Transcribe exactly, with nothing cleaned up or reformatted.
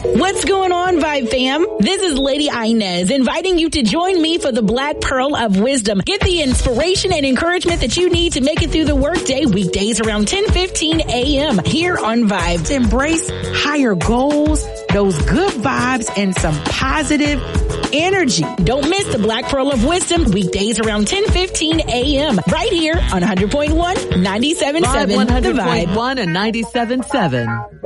What's going on, Vibe fam? This is Lady Inez inviting you to join me for the Black Pearl of Wisdom. Get the inspiration and encouragement that you need to make it through the workday weekdays around ten fifteen a.m. here on Vibe. To embrace higher goals, those good vibes, and some positive energy. Don't miss the Black Pearl of Wisdom weekdays around ten fifteen a.m. right here on one hundred point one, ninety-seven point seven The Vibe. one hundred point one and ninety-seven point seven.